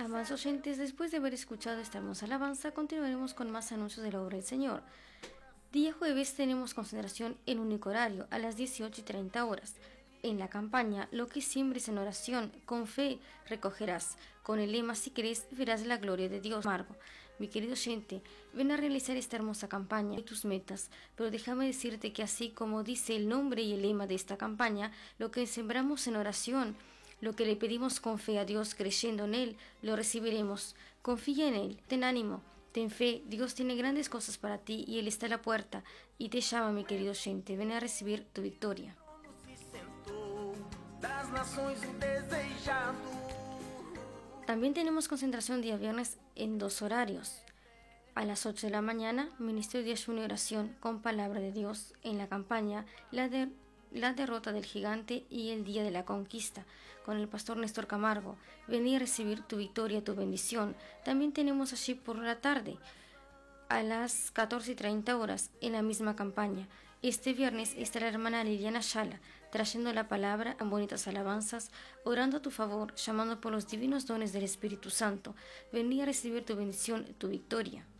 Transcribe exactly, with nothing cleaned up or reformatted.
Amados oyentes, después de haber escuchado esta hermosa alabanza, continuaremos con más anuncios de la obra del Señor. Día jueves tenemos concentración en único horario a las dieciocho y treinta horas. En la campaña, lo que siembres en oración, con fe recogerás. Con el lema, si crees, verás la gloria de Dios. Margo, mi querido oyente, ven a realizar esta hermosa campaña y tus metas, pero déjame decirte que así como dice el nombre y el lema de esta campaña, lo que sembramos en oración, lo que le pedimos con fe a Dios, creyendo en Él, lo recibiremos. Confía en Él, ten ánimo, ten fe, Dios tiene grandes cosas para ti y Él está a la puerta y te llama, mi querido oyente, ven a recibir tu victoria. También tenemos concentración día viernes en dos horarios. A las ocho de la mañana, ministerio de ayuno y oración con palabra de Dios. En la campaña, la de La derrota del gigante y el día de la conquista, con el pastor Néstor Camargo. Vení a recibir tu victoria, tu bendición. También tenemos allí por la tarde, a las catorce y treinta horas, en la misma campaña. Este viernes está la hermana Liliana Ayala, trayendo la palabra en bonitas alabanzas, orando a tu favor, llamando por los divinos dones del Espíritu Santo. Vení a recibir tu bendición, tu victoria.